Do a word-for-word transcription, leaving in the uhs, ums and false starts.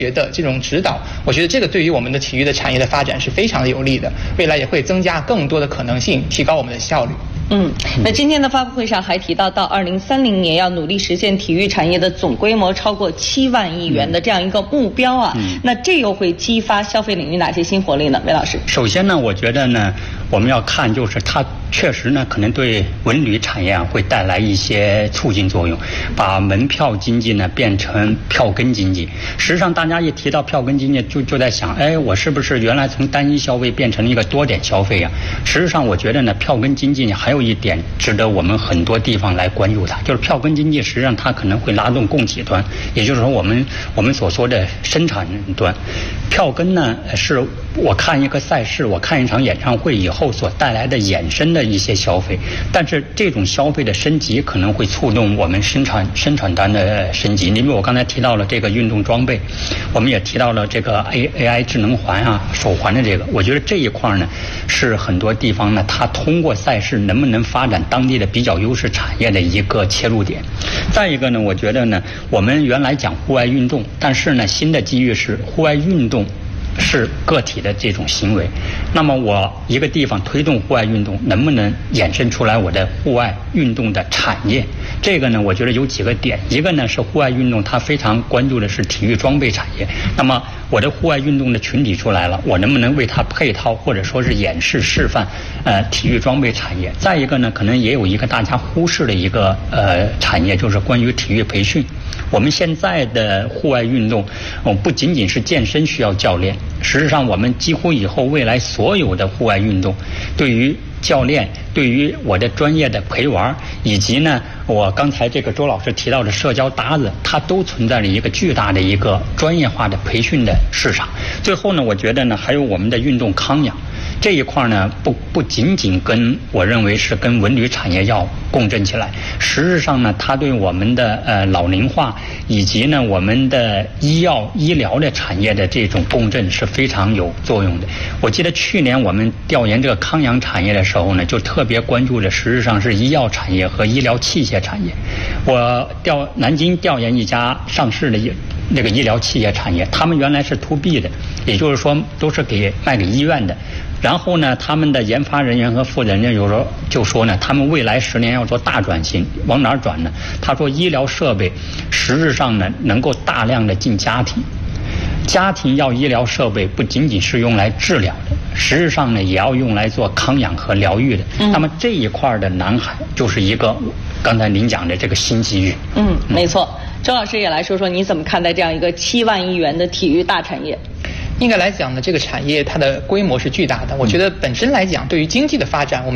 的这种指导，我觉得这个对于我们的体育的产业的发展是非常的有利的，未来也会增加更多的可能性，提高我们的效率。 嗯，那今天的发布会上还提到，到二零三零年要努力实现体育产业的总规模超过七万亿元的这样一个目标啊。嗯、那这又会激发消费领域哪些新活力呢？魏老师， 首先呢，我觉得呢，我们要看就是它确实呢，可能对文旅产业啊会带来一些促进作用，把门票经济呢变成票根经济。实际上，大家一提到票根经济，就就在想，哎，我是不是原来从单一消费变成了一个多点消费啊？实际上，我觉得呢，票根经济呢还有一点值得我们很多地方来关注它，就是票根经济实际上它可能会拉动供给端，也就是说我们我们所说的生产端。票根呢是我看一个赛事，我看一场演唱会以后所带来的衍生的一些消费，但是这种消费的升级可能会触动我们生产生产端的升级。因为我刚才提到了这个运动装备，我们也提到了这个 A A I 智能环啊手环的这个，我觉得这一块呢是很多地方呢它通过赛事能不能发展当地的比较优势产业的一个切入点。再一个呢，我觉得呢，我们原来讲户外运动，但是呢新的机遇是户外运动是个体的这种行为，那么我一个地方推动户外运动，能不能衍生出来我的户外运动的产业？这个呢，我觉得有几个点，一个呢是户外运动，它非常关注的是体育装备产业。那么我的户外运动的群体出来了，我能不能为它配套或者说是演示示范呃体育装备产业？再一个呢，可能也有一个大家忽视的一个呃产业，就是关于体育培训。我们现在的户外运动，哦，不仅仅是健身需要教练，实际上我们几乎以后未来所有的户外运动，对于教练，对于我的专业的陪玩，以及呢，我刚才这个周老师提到的社交搭子，它都存在着一个巨大的一个专业化的培训的市场。最后呢，我觉得呢，还有我们的运动康养。这一块呢，不不仅仅跟我认为是跟文旅产业要共振起来，实质上呢，它对我们的呃老龄化以及呢我们的医药医疗的产业的这种共振是非常有作用的。我记得去年我们调研这个康养产业的时候呢，就特别关注的实质上是医药产业和医疗器械产业。我调南京调研一家上市的那个医疗器械产业，他们原来是 to B 的，也就是说都是给卖给医院的。然后呢，他们的研发人员和负责人有时候就说呢，他们未来十年要做大转型，往哪儿转呢？他说，医疗设备实质上呢能够大量的进家庭，家庭要医疗设备不仅仅是用来治疗的，实质上呢也要用来做康养和疗愈的。嗯、那么这一块的南海就是一个刚才您讲的这个新机遇。 嗯，没错。周老师也来说说你怎么看待这样一个七万亿元的体育大产业？ 应该来讲呢，这个产业它的规模是巨大的。我觉得本身来讲，对于经济的发展，我们